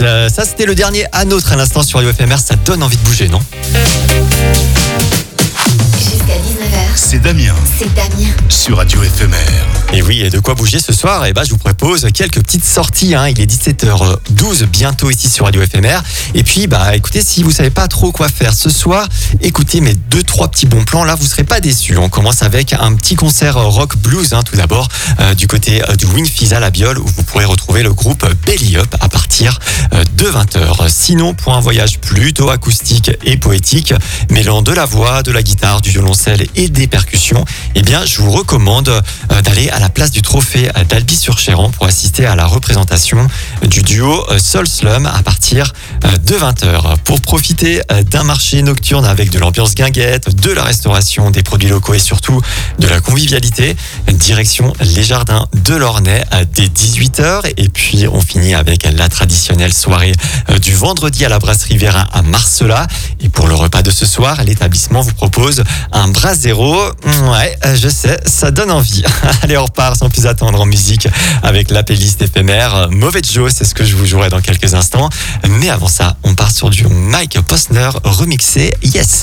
Ça, c'était le dernier à notre à l'instant sur Radio FMR. Ça donne envie de bouger, non ? Jusqu'à 19h, C'est Damien c'est Damien. sur Radio FMR. Et oui, et de quoi bouger ce soir ? Je vous propose quelques petites sorties. Il est 17h12 bientôt ici sur Radio FMR. Et puis, écoutez, si vous savez pas trop quoi faire ce soir, écoutez mes 2-3 petits bons plans. Là, vous serez pas déçus. On commence avec un petit concert rock blues, tout d'abord, du côté du Winfield à la Biole, où vous pourrez retrouver le groupe Belly Up à partir de 20h. Sinon, pour un voyage plutôt acoustique et poétique, mêlant de la voix, de la guitare, du violoncelle et des percussions, je vous recommande d'aller à la place du Trophée d'Albi-sur-Chéran pour assister à la représentation du duo Soul Slum à partir de 20h. Pour profiter d'un marché nocturne avec de l'ambiance guinguette, de la restauration, des produits locaux et surtout de la convivialité, direction les jardins de l'Ornay dès 18h. Et puis on finit avec la traditionnelle soirée du vendredi à la brasserie Vérin à Marcella. Et pour le repas de ce soir, l'établissement vous propose un brasero. Ouais, je sais, ça donne envie. Allez, on repart sans plus attendre en musique avec la playlist éphémère. Mauvais Joe, c'est ce que je vous jouerai dans quelques instants. Mais avant ça, on part sur du Mike Posner remixé Yes.